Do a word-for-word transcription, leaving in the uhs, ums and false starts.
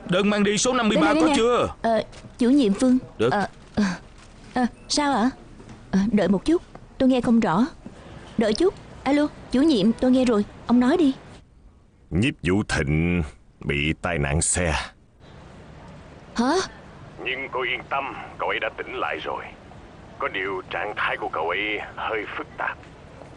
Đơn mang đi số năm mươi Đây ba nè, có đây nè. chưa? Ờ, chủ nhiệm Phương. Được. Ờ, ờ, ờ, sao ạ? Ờ, đợi một chút, tôi nghe không rõ. Đợi chút. Alo, chủ nhiệm, tôi nghe rồi. Ông nói đi. Nhiếp Vũ Thịnh bị tai nạn xe. Hả? Nhưng cô yên tâm, cậu ấy đã tỉnh lại rồi. Có điều trạng thái của cậu ấy hơi phức tạp.